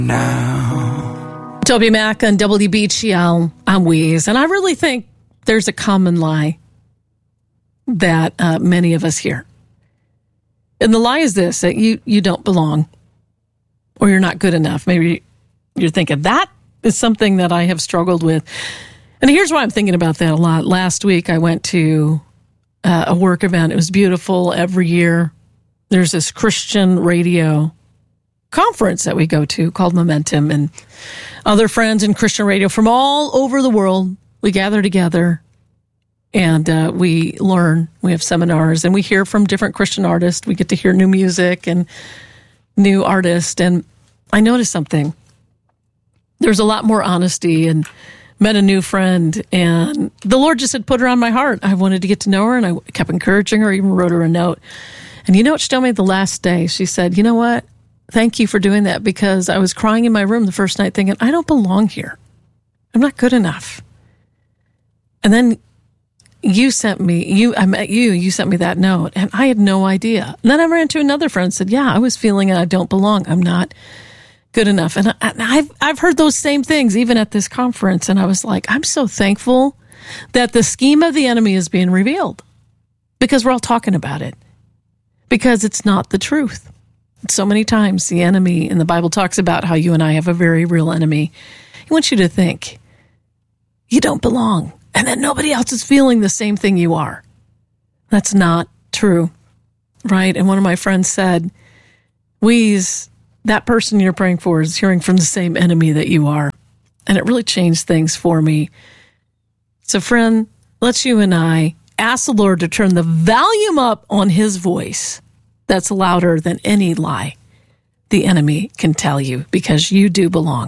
Now. Toby Mac on WBGL. I'm Weeze, and I really think there's a common lie that many of us hear. And the lie is this, that you don't belong or you're not good enough. Maybe you're thinking that is something that I have struggled with. And here's why I'm thinking about that a lot. Last week, I went to a work event. It was beautiful. Every year, there's this Christian radio conference that we go to called Momentum, and other friends in Christian radio from all over the world. We gather together and we learn. We have seminars and we hear from different Christian artists. We get to hear new music and new artists. And I noticed something. There's a lot more honesty, and met a new friend, and the Lord just had put her on my heart. I wanted to get to know her, and I kept encouraging her, even wrote her a note. And you know what she told me the last day? She said, you know what? Thank you for doing that, because I was crying in my room the first night thinking, I don't belong here. I'm not good enough. And then I met you sent me that note, and I had no idea. And then I ran to another friend and said, yeah, I was feeling I don't belong. I'm not good enough. And I've heard those same things even at this conference. And I was like, I'm so thankful that the scheme of the enemy is being revealed, because we're all talking about it, because it's not the truth. So many times the enemy in the Bible talks about how you and I have a very real enemy. He wants you to think you don't belong and that nobody else is feeling the same thing you are. That's not true, right? And one of my friends said, Weeze, that person you're praying for is hearing from the same enemy that you are. And it really changed things for me. So friend, let's you and I ask the Lord to turn the volume up on his voice that's louder than any lie the enemy can tell you, because you do belong.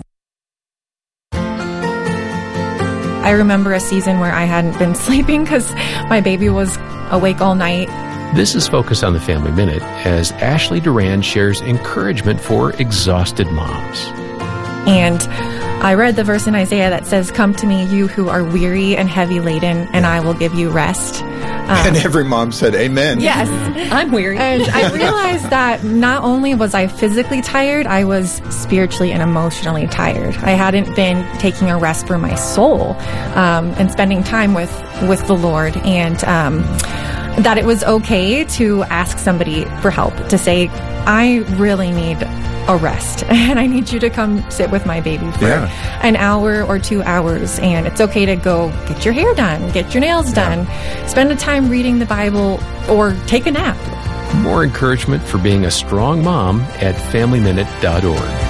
I remember a season where I hadn't been sleeping because my baby was awake all night. This is Focus on the Family Minute as Ashley Duran shares encouragement for exhausted moms. And I read the verse in Isaiah that says, come to me, you who are weary and heavy laden, and I will give you rest. And every mom said, amen. Yes. I'm weary. And I realized that not only was I physically tired, I was spiritually and emotionally tired. I hadn't been taking a rest for my soul and spending time with the Lord. And that it was okay to ask somebody for help, to say, I really need a rest, and I need you to come sit with my baby for an hour or 2 hours. And it's okay to go get your hair done, get your nails done, spend a time reading the Bible, or take a nap. More encouragement for being a strong mom at FamilyMinute.org.